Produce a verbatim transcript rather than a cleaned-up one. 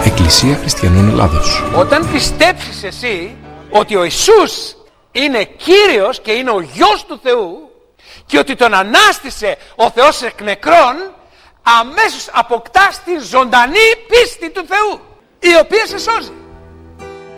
Εκκλησία Χριστιανών Ελλάδος. Όταν πιστέψεις εσύ ότι ο Ιησούς είναι Κύριος και είναι ο Γιος του Θεού και ότι τον ανάστησε ο Θεός εκ νεκρών, αμέσως αποκτάς την ζωντανή πίστη του Θεού, η οποία σε σώζει.